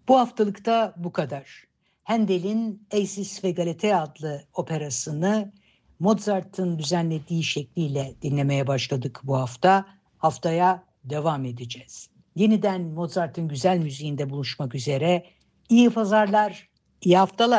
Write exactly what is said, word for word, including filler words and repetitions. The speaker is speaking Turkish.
Bu haftalıkta bu kadar. Handel'in Acis ve Galatea adlı operasını Mozart'ın düzenlediği şekliyle dinlemeye başladık bu hafta. Haftaya devam edeceğiz. Yeniden Mozart'ın güzel müziğinde buluşmak üzere. İyi pazarlar, iyi haftalar.